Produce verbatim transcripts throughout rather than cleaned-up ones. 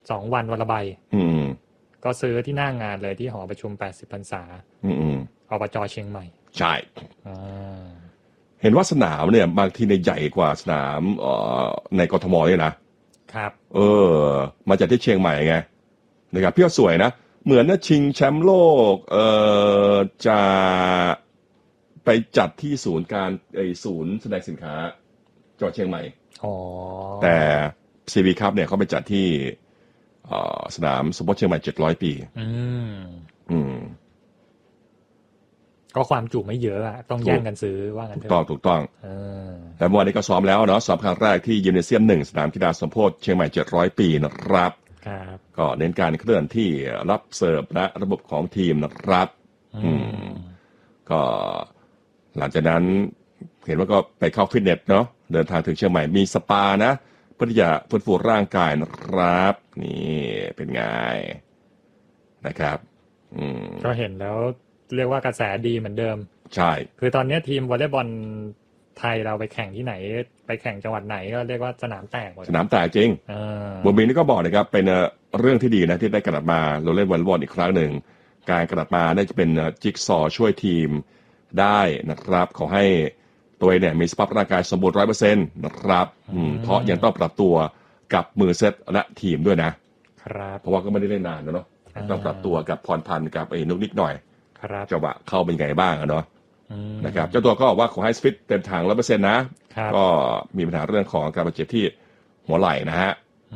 สองวันวันละใบอืมก็ซื้อที่หน้างานเลยที่หอประชุมแปดสิบพรรษาอืมอบจ.เชียงใหม่ใช่เห็นว่าสนามเนี่ยบางทีในใหญ่กว่าสนามเอ่อในกทมเนี่ยนะครับเออมาจากที่เชียงใหม่ไงนะครับพี่ว่าสวยนะเหมือนนะชิงแชมป์โลกเอ่อจะไปจัดที่ศูนย์การไอศูนย์แสดงสินค้าจังหวัดเชียงใหม่อ๋อแต่ ซี บี Cup เนี่ยเขาไปจัดที่สนามสปอร์ตเชียงใหม่เจ็ดร้อยปีอืมอืมก็ความจุไม่เยอะอะต้องแย่งกันซื้อว่างั้นถูกต้องถูกต้องเออแต่เมื่อวานนี้ก็ซ้อมแล้วเนาะซ้อมครั้งแรกที่ยิมเนเซียมหนึ่งสนามกีฬาสมโพธิเชียงใหม่เจ็ดร้อยปีนะครับครับก็เน้นการเคลื่อนที่รับเสิร์ฟและระบบของทีมนะครับอืมก็หลังจากนั้นเห็นว่าก็ไปเข้าฟิตเนสเนาะเดินทางถึงเชียงใหม่มีสปานะเพื่อที่จะฟื้นฟูร่างกายนะครับนี่เป็นไงนะครับอืมก็เห็นแล้วเรียกว่ากระแสดีเหมือนเดิมใช่คือตอนนี้ทีมวอลเลย์บอลไทยเราไปแข่งที่ไหนไปแข่งจังหวัดไหนก็เรียกว่าสนามแตกหมดสนามแตกจริงบุญมีนี่ก็บอกนะครับเป็นเรื่องที่ดีนะที่ได้กลับมาเราเล่นวอลเลย์บอลอีกครั้งหนึ่งการกลับมาได้จะเป็นจิ๊กซอว์ช่วยทีมได้นะครับขอให้ตัวเองเนี่ยมีสภาพร่างกายสมบูรณ์ร้อยเปอร์เซ็นต์นะครับเพราะยังต้องปรับตัวกับมือเซตและทีมด้วยนะครับเพราะว่าก็ไม่ได้เล่นนานเนาะต้องปรับตัวกับพรพันธ์กับไอ้นุกนิกหน่อยจังหวะเข้าเป็นไงบ้างเนาะนะครับเจ้าตัวก็บอกว่าขอให้ฟิตเต็มถังร้อยเปอร์เซ็นต์นะก็มีปัญหาเรื่องของการบาดเจ็บที่หัวไหล่นะฮะ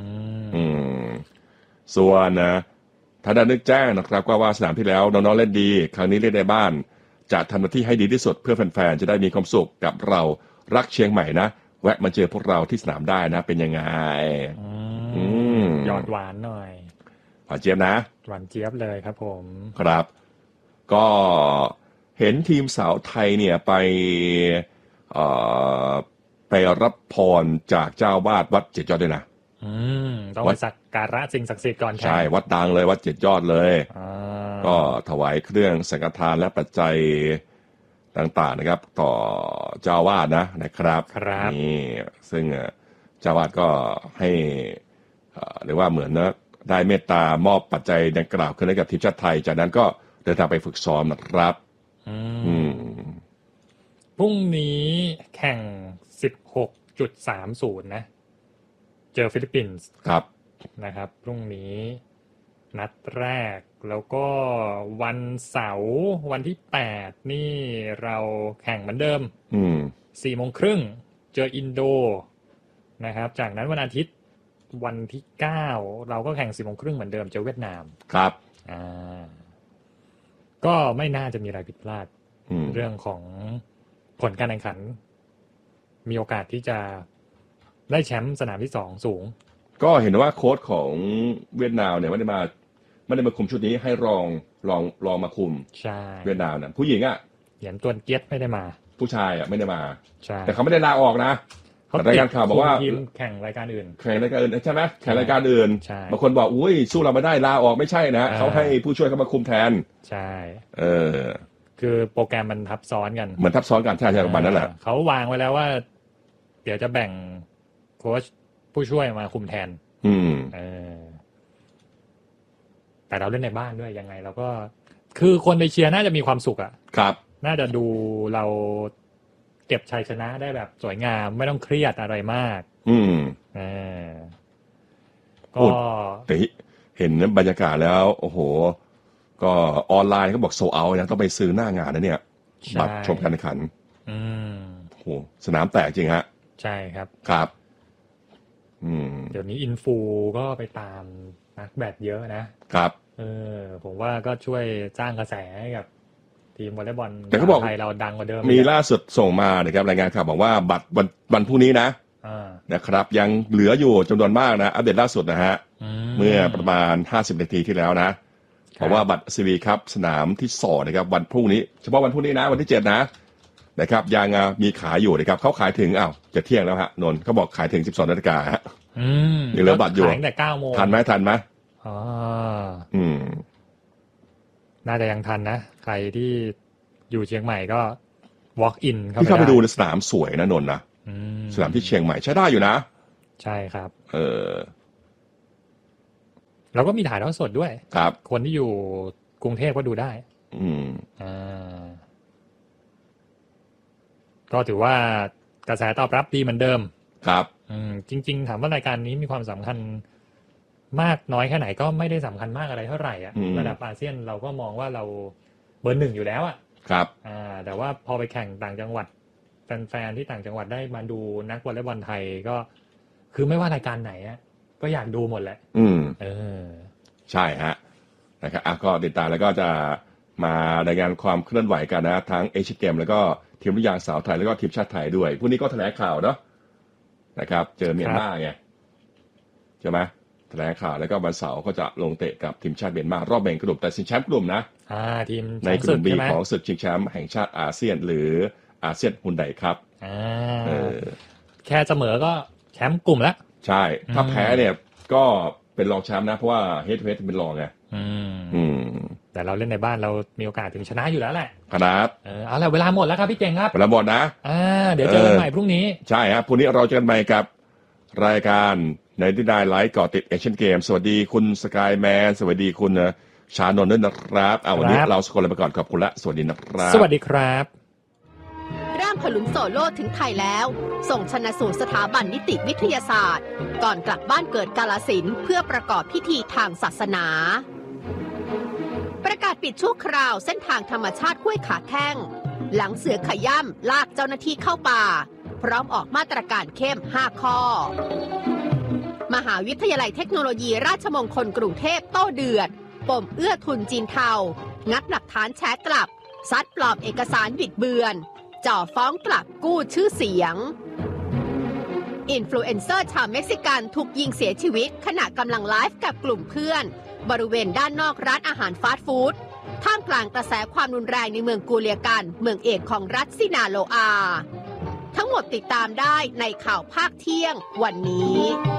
ส่วนนะทางด้านนึกแจ้งนะครับก็ว่าสนามที่แล้วน้องๆเล่นดีครั้งนี้เล่นในบ้านจะทำหน้าที่ให้ดีที่สุดเพื่อแฟนๆจะได้มีความสุขกับเรารักเชียงใหม่นะแวะมาเจอพวกเราที่สนามได้นะเป็นยังไงยอดหวานหน่อยหวานเจี๊ยบนะหวานเจี๊ยบเลยครับผมครับก็เห็นทีมสาวไทยเนี่ยไปเอ่อไปรับพรจากเจ้าวาดวัดเจ็ดยอดด้วยนะอืมต้องไปสักการะสิ่งศักดิ์สิทธิ์ก่อนใช่วัดดังเลยวัดเจ็ดยอดเลยก็ถวายเครื่องสังฆทานและปัจจัยต่างๆนะครับต่อเจ้าวาดนะนะครับนี่ซึ่งเจ้าวาดก็ให้เรียกว่าเหมือนนะได้เมตตามอบปัจจัยดังกล่าวขึ้นให้กับทีมชาติไทยจากนั้นก็เดินทางไปฝึกซ้อมนะครับอืมพรุ่งนี้แข่ง สิบหกจุดสามศูนย์ นะเจอฟิลิปปินส์ครับนะครับพรุ่งนี้นัดแรกแล้วก็วันเสาร์วันที่แปดนี่เราแข่งเหมือนเดิมอืมสี่โมงครึ่งเจออินโดนะครับจากนั้นวันอาทิตย์วันที่เก้าเราก็แข่งสี่โมงครึ่งเหมือนเดิมเจอเวียดนามครับอ่าก็ไม่น่าจะมีอะไรผิดพลาดเรื่องของผลการแข่งขันมีโอกาสที่จะได้แชมป์สนามที่สองสูงก็เห็นว่าโค้ชของเวียดนามเนี่ยไม่ได้มาไม่ได้มาคุมชุดนี้ให้รองรองรองมาคุมใช่เวียดนามนะผู้หญิงอ่ะเหยียนตวนเกียรติไม่ได้มาผู้ชายอ่ะไม่ได้มาใช่แต่เขาไม่ได้ลาออกนะเขารายการข่าวบอกว่าทีมแข่งรายการอื่นแข่งรายการอื่นใช่ไหมแข่งรายการอื่นบางคนบอกอุ้ยสู้เราไม่ได้ลาออกไม่ใช่นะเขาให้ผู้ช่วยเขามาคุมแทนใช่เออคือโปรแกรมมันทับซ้อนกันเหมือนทับซ้อนกันใช่ใช่ประมาณนั้นแหละเขาวางไว้แล้วว่าเดี๋ยวจะแบ่งโค้ชผู้ช่วยมาคุมแทนอืมเออแต่เราเล่นในบ้านด้วยยังไงเราก็คือคนไปเชียร์น่าจะมีความสุขอ่ะครับน่าจะดูเราเก็บชัยชนะได้แบบสวยงามไม่ต้องเครียดอะไรมากอืมเออก็แต่เห็นบรรยากาศแล้วโอ้โหก็ออนไลน์เขาบอกโซเอานะต้องไปซื้อหน้างานนะเนี่ยบัตรชมการแข่งขันอืมโอ้โหสนามแตกจริงฮะใช่ครับครับอืมเดี๋ยวนี้อินฟูก็ไปตามนักแบดเยอะนะครับเออผมว่าก็ช่วยสร้างกระแสให้กับทีมวอลเลย์บอลไทยเราดังกว่าเดิมมีล่าสุดส่งมานะครับรายงานข่าวบอกว่าบัตรวันวันพรุ่งนี้นะนะครับยังเหลืออยู่จำนวนมากนะอัปเดตล่าสุดนะฮะเมื่อประมาณห้าสิบนาทีที่แล้วนะเพราะว่าบัตร ซี วี ครับสนามที่สองนะครับวันพรุ่งนี้เฉพาะวันพรุ่งนี้นะวันที่เจ็ดนะนะครับยังมีขายอยู่นะครับเขาขายถึงอ้าวจะเที่ยงแล้วฮะนนท์เขาบอกขายถึงสิบสองนาฬิกาฮะอืมยังเหลือบัตรอยู่ขายตั้งแต่เก้าโมงทันไหมทันไหมอ๋ออืมน่าจะยังทันนะใครที่อยู่เชียงใหม่ก็ walk in เข้าไปที่เข้าไปดูในสนามสวยนะนนท์นะสนามที่เชียงใหม่ใช้ได้อยู่นะใช่ครับเออเราก็มีถ่ายทอดสดด้วยครับคนที่อยู่กรุงเทพก็ดูได้อืมอ่าก็ถือว่ากระแสตอบรับดีเหมือนเดิมครับอืมจริงๆถามว่ารายการนี้มีความสำคัญมากน้อยแค่ไหนก็ไม่ได้สำคัญมากอะไรเท่าไหร่อ่ะระดับอาเซียนเราก็มองว่าเราเบอร์หนึ่งอยู่แล้วอ่ะครับอ่าแต่ว่าพอไปแข่งต่างจังหวัดแฟนๆที่ต่างจังหวัดได้มาดูนักวอลเลย์บอลไทยก็คือไม่ว่ารายการไหนอ่ะก็อยากดูหมดแหละอืมเออใช่ฮะนะครับอ่ะก็ติดตามแล้วก็จะมารายงานความเคลื่อนไหวกันนะทั้งเอเชียเกมแล้วก็ทีมลูกยางสาวไทยแล้วก็ทีมชาติไทยด้วยพรุ่งนี้ก็แถลงข่าวเนาะนะครับเจอเมียนมาไงใช่ไหมแถลงข่าวแล้วก็วันเสาร์ก็จะลงเตะกับทีมชาติเมียนมารอบแบ่งกลุ่มแต่ชิงแชมป์กลุ่มนะอ่าทีมในกลุ่ม B ของศึกชิงแชมป์แห่งชาติอาเซียนหรืออาเซียนฮุนไดครับอ่าเออแค่เสมอก็แชมป์กลุ่มแล้วใช่ถ้าแพ้เนี่ยก็เป็นรองแชมป์นะเพราะว่าเฮดทูเฮดเป็นรองไงอืมอืมแต่เราเล่นในบ้านเรามีโอกาสถึงชนะอยู่แล้วแหละครับเออเอาละเวลาหมดแล้วครับพี่เก่งครับเวลาหมดนะอ่าเดี๋ยวเจอกันใหม่พรุ่งนี้ใช่ครับพรุ่งนี้เราเจอกันใหม่กับรายการในที่ได้ไลฟ์ก่อติดเอเชียนเกมสวัสดีคุณสกายแมนสวัสดีคุณชานนท์ด้วยนะครับเอาวันนี้เราสกอร์ไปก่อนขอบคุณละสวัสดีนะครับสวัสดีครับร่างขลุนโซโล่ถึงไทยแล้วส่งชนะสูตรสถาบันนิติวิทยาศาสตร์ก่อนกลับบ้านเกิดกาฬสินธุ์เพื่อประกอบพิธีทางศาสนาประกาศปิดชั่วคราวเส้นทางธรรมชาติห้วยขาแข้งหลังเสือขย่ำลากเจ้าหน้าที่เข้าป่าพร้อมออกมาตรการเข้มห้าข้อมหาวิทยาลัยเทคโนโลยีราชมงคลกรุงเทพโต้เดือดปมเอื้อทุนจีนเทางัดหลักฐานแชทกลับซัดปลอมเอกสารบิดเบือนจ่อฟ้องกลับกู้ชื่อเสียงอินฟลูเอนเซอร์ชาวเม็กซิกันถูกยิงเสียชีวิตขณะกำลังไลฟ์กับกลุ่มเพื่อนบริเวณด้านนอกร้านอาหารฟาสต์ฟู้ดท่ามกลางกระแสความรุนแรงในเมืองกูเลียกันเมืองเอกของรัฐซินาโลอาทั้งหมดติดตามได้ในข่าวภาคเที่ยงวันนี้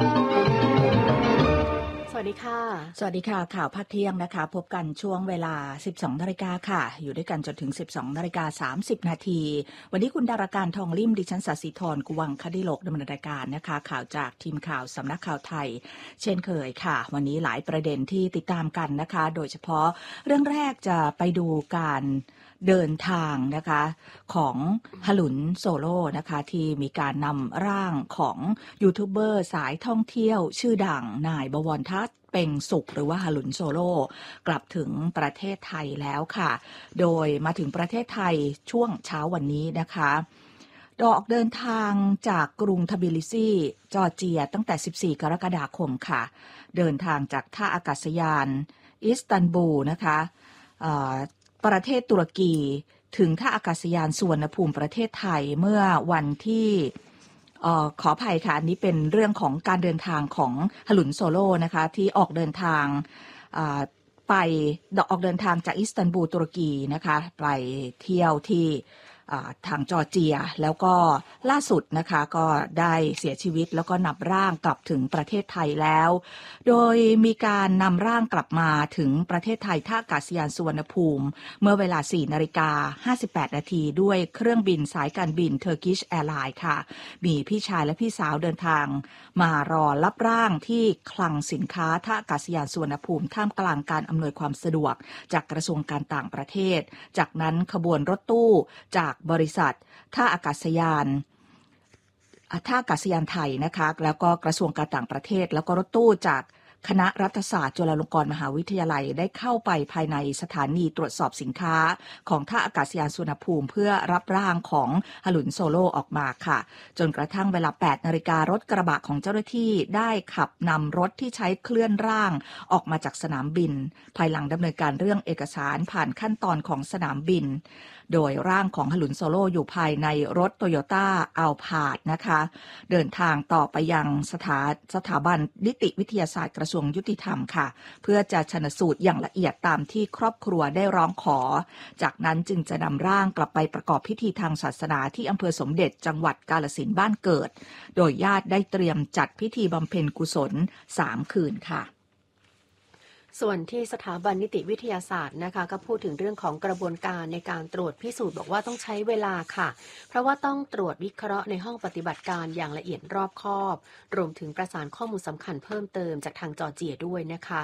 สวัสดีค่ะสวัสดีค่ะข่าวภาคเที่ยงนะคะพบกันช่วงเวลา สิบสองนาฬิกาค่ะอยู่ด้วยกันจนถึง สิบสองนาฬิกาสามสิบนาทีวันนี้คุณดาราการทองลิ่มดิฉันศศิธรกุวังคดิโลกดำเนินรายการนะคะข่าวจากทีมข่าวสำนักข่าวไทยเช่นเคยค่ะวันนี้หลายประเด็นที่ติดตามกันนะคะโดยเฉพาะเรื่องแรกจะไปดูการเดินทางนะคะของฮลุนโซโล่นะคะที่มีการนำร่างของยูทูบเบอร์สายท่องเที่ยวชื่อดังนายบวรทัศน์เป็งสุขหรือว่าฮลุนโซโล่กลับถึงประเทศไทยแล้วค่ะโดยมาถึงประเทศไทยช่วงเช้าวันนี้นะคะออกเดินทางจากกรุงทบิลิซีจอร์เจียตั้งแต่สิบสี่กรกฎาคมค่ะเดินทางจากท่าอากาศยานอิสตันบูลนะคะประเทศตุรกีถึงท่าอากาศยานสุวรรณภูมิประเทศไทยเมื่อวันที่เอ่อขออภัยค่ะอันนี้เป็นเรื่องของการเดินทางของฮลุนโซโล่นะคะที่ออกเดินทางไปออกเดินทางจากอิสตันบูลตุรกีนะคะไปเที่ยวที่ทางจอร์เจียแล้วก็ล่าสุดนะคะก็ได้เสียชีวิตแล้วก็นำร่างกลับถึงประเทศไทยแล้วโดยมีการนำร่างกลับมาถึงประเทศไทยท่าอากาศยานสุวรรณภูมิเมื่อเวลา สี่นาฬิกาห้าสิบแปดนาทีด้วยเครื่องบินสายการบิน Turkish Airlines ค่ะมีพี่ชายและพี่สาวเดินทางมารอรับร่างที่คลังสินค้าท่าอากาศยานสุวรรณภูมิท่ามกลางการอำนวยความสะดวกจากกระทรวงการต่างประเทศจากนั้นขบวนรถตู้จากบริษัทท่าอากาศยานท่าอากาศยานไทยนะคะแล้วก็กระทรวงการต่างประเทศแล้วก็รถตู้จากคณะรัฐศาสตร์จุฬาลงกรณ์มหาวิทยาลัยได้เข้าไปภายในสถานีตรวจสอบสินค้าของท่าอากาศยานสุวรรณภูมิเพื่อรับร่างของฮลุนโซโล่ออกมาค่ะจนกระทั่งเวลา แปดนาฬิการถกระบะของเจ้าหน้าที่ได้ขับนำรถที่ใช้เคลื่อนร่างออกมาจากสนามบินภายหลังดำเนินการเรื่องเอกสารผ่านขั้นตอนของสนามบินโดยร่างของฮลุนโซโล่อยู่ภายในรถโตโยต้าอัลพาร์ดนะคะเดินทางต่อไปยังสถาสถาบันนิติวิทยาศาสตร์กระทรวงยุติธรรมค่ะเพื่อจะชันสูตรอย่างละเอียดตามที่ครอบครัวได้ร้องขอจากนั้นจึงจะนำร่างกลับไปประกอบพิธีทางศาสนาที่อำเภอสมเด็จจังหวัดกาฬสินธุ์บ้านเกิดโดยญาติได้เตรียมจัดพิธีบำเพ็ญกุศลสามคืนค่ะส่วนที่สถาบันนิติวิทยาศาสตร์นะคะก็พูดถึงเรื่องของกระบวนการในการตรวจพิสูจน์บอกว่าต้องใช้เวลาค่ะเพราะว่าต้องตรวจวิเคราะห์ในห้องปฏิบัติการอย่างละเอียดรอบคอบรวมถึงประสานข้อมูลสำคัญเพิ่มเติมจากทางจอร์เจียด้วยนะคะ